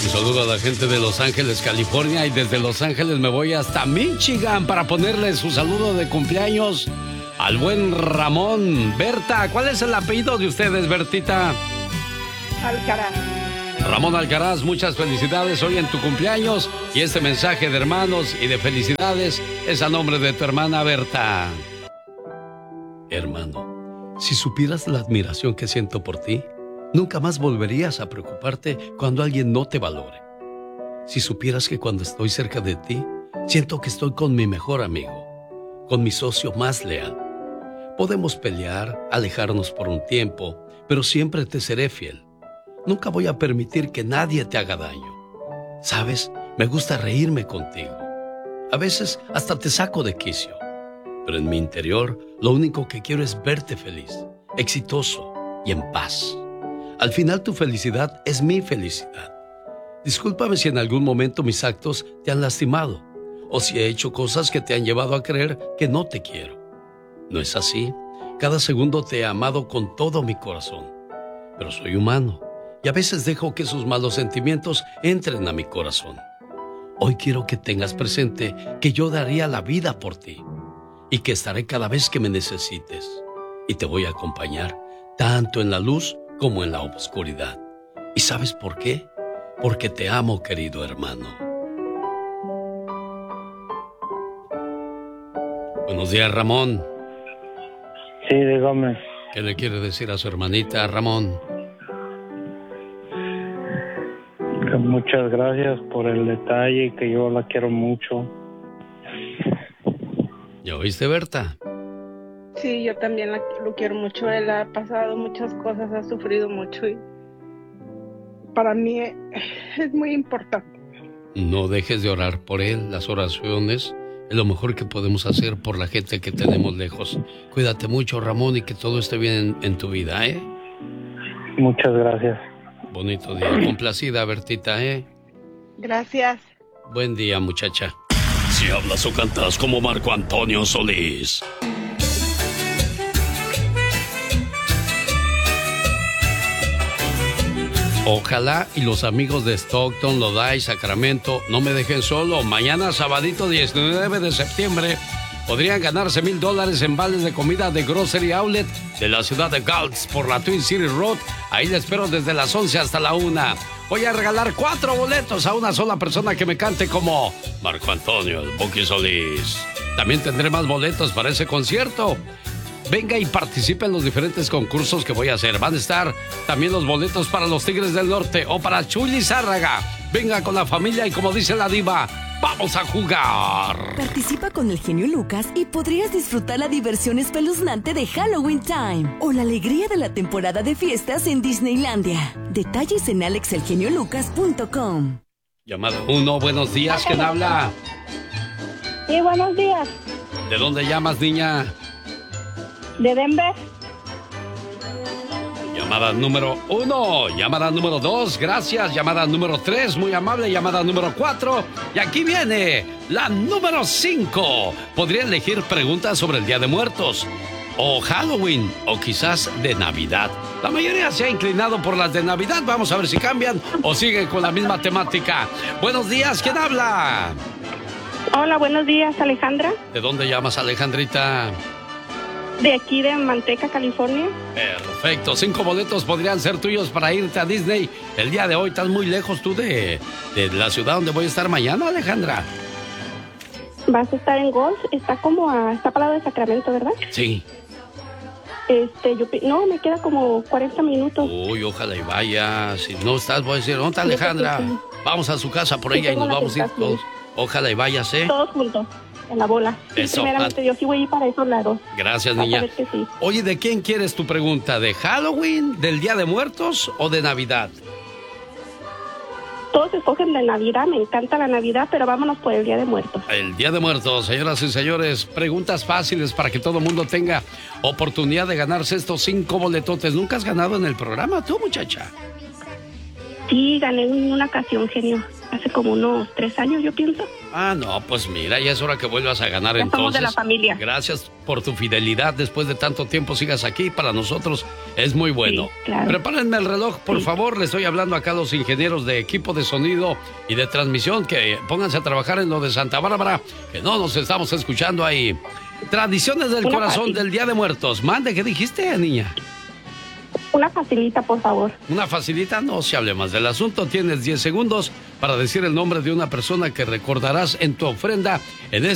Un saludo a la gente de Los Ángeles, California, y desde Los Ángeles me voy hasta Michigan para ponerle su saludo de cumpleaños al buen Ramón. Berta, ¿cuál es el apellido de ustedes, Bertita? Alcaraz. Ramón Alcaraz, muchas felicidades hoy en tu cumpleaños, y este mensaje de hermanos y de felicidades es a nombre de tu hermana Berta. Hermano, si supieras la admiración que siento por ti, nunca más volverías a preocuparte cuando alguien no te valore. Si supieras que cuando estoy cerca de ti, siento que estoy con mi mejor amigo, con mi socio más leal. Podemos pelear, alejarnos por un tiempo, pero siempre te seré fiel. Nunca voy a permitir que nadie te haga daño. ¿Sabes? Me gusta reírme contigo. A veces hasta te saco de quicio. Pero en mi interior, lo único que quiero es verte feliz, exitoso y en paz. Al final, tu felicidad es mi felicidad. Discúlpame si en algún momento mis actos te han lastimado, o si he hecho cosas que te han llevado a creer que no te quiero. No es así. Cada segundo te he amado con todo mi corazón. Pero soy humano, y a veces dejo que esos malos sentimientos entren a mi corazón. Hoy quiero que tengas presente que yo daría la vida por ti, y que estaré cada vez que me necesites. Y te voy a acompañar, tanto en la luz como en la oscuridad. ¿Y sabes por qué? Porque te amo, querido hermano. Buenos días, Ramón. Sí, dígame. ¿Qué le quiere decir a su hermanita, Ramón? Que muchas gracias por el detalle y que yo la quiero mucho. ¿Ya oíste, Berta? Sí, yo también lo quiero mucho. Él ha pasado muchas cosas, ha sufrido mucho y para mí es muy importante. No dejes de orar por él. Las oraciones es lo mejor que podemos hacer por la gente que tenemos lejos. Cuídate mucho, Ramón, y que todo esté bien en tu vida, ¿eh? Muchas gracias. Bonito día. Complacida, Bertita, ¿eh? Gracias. Buen día, muchacha. Si hablas o cantas como Marco Antonio Solís. Ojalá y los amigos de Stockton, Lodi, Sacramento no me dejen solo. Mañana, sabadito 19 de septiembre, podrían ganarse $1,000 en vales de comida de Grocery Outlet de la ciudad de Gulch por la Twin City Road. Ahí les espero desde las 11 hasta la 1. Voy a regalar 4 boletos a una sola persona que me cante como Marco Antonio, el Buki Solís. También tendré más boletos para ese concierto. Venga y participe en los diferentes concursos que voy a hacer. Van a estar también los boletos para los Tigres del Norte o para Chuy Lizárraga. Venga con la familia y, como dice la diva, ¡vamos a jugar! Participa con el genio Lucas y podrías disfrutar la diversión espeluznante de Halloween Time o la alegría de la temporada de fiestas en Disneylandia. Detalles en alexelgeniolucas.com. Llamada 1, buenos días. ¿Quién habla? Sí, buenos días. ¿De dónde llamas, niña? De Denver. Llamada número 1, llamada número 2, gracias. Llamada número 3, muy amable. Llamada número 4, y aquí viene la número 5. Podría elegir preguntas sobre el Día de Muertos, o Halloween, o quizás de Navidad. La mayoría se ha inclinado por las de Navidad. Vamos a ver si cambian o siguen con la misma temática. Buenos días, ¿quién habla? Hola, buenos días, Alejandra. ¿De dónde llamas, Alejandrita? De aquí de Manteca, California. Perfecto, 5 boletos podrían ser tuyos para irte a Disney el día de hoy. ¿Estás muy lejos tú de la ciudad donde voy a estar mañana, Alejandra? Vas a estar en Golf, está para lado de Sacramento, ¿verdad? Sí. No, me queda como 40 minutos. Uy, ojalá y vaya. Si no estás, voy a decir, ¿dónde está Alejandra? Vamos a su casa por ella y nos vamos a ir todos. Ojalá y vayas, ¿eh? Todos juntos. En la bola. Eso. Primeramente, yo sí voy a ir para esos lados. Gracias, niña. Vas a ver que sí. Oye, ¿de quién quieres tu pregunta? ¿De Halloween, del Día de Muertos o de Navidad? Todos escogen de Navidad, me encanta la Navidad, pero vámonos por el Día de Muertos. El Día de Muertos, señoras y señores. Preguntas fáciles para que todo el mundo tenga oportunidad de ganarse estos 5 boletotes. ¿Nunca has ganado en el programa tú, muchacha? Sí, gané en una ocasión, genio. hace como unos 3 años, yo pienso. Ah, no, pues mira, ya es hora que vuelvas a ganar Ya entonces. somos de la familia. Gracias por tu fidelidad. Después de tanto tiempo sigas aquí, para nosotros es muy bueno. Sí, claro. Prepárenme el reloj, por Sí. favor. Le estoy hablando acá a los ingenieros de equipo de sonido y de transmisión que pónganse a trabajar en lo de Santa Bárbara, que no nos estamos escuchando ahí. Tradiciones del Una corazón fácil. del Día de Muertos. Mande, ¿qué dijiste, niña? Una facilita, por favor. Una facilita, no se hable más del asunto. Tienes 10 segundos para decir el nombre de una persona que recordarás en tu ofrenda en